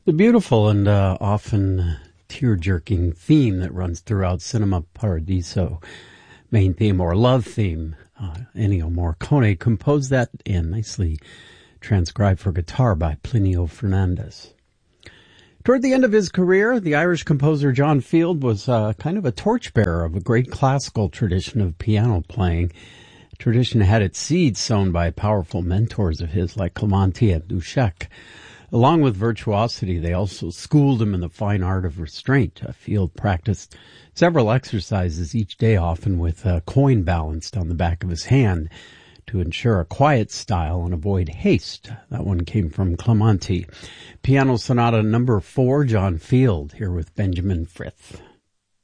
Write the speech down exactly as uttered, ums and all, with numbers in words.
The beautiful and uh, often tear-jerking theme that runs throughout Cinema Paradiso, main theme or love theme. Uh, Ennio Morricone composed that and nicely transcribed for guitar by Plinio Fernandez. Toward the end of his career, the Irish composer John Field was uh, kind of a torchbearer of a great classical tradition of piano playing. The tradition had its seeds sown by powerful mentors of his like Clementi and Duschek. Along with virtuosity, they also schooled him in the fine art of restraint. Field practiced several exercises each day, often with a coin balanced on the back of his hand to ensure a quiet style and avoid haste. That one came from Clementi. Piano Sonata number four, John Field, here with Benjamin Frith.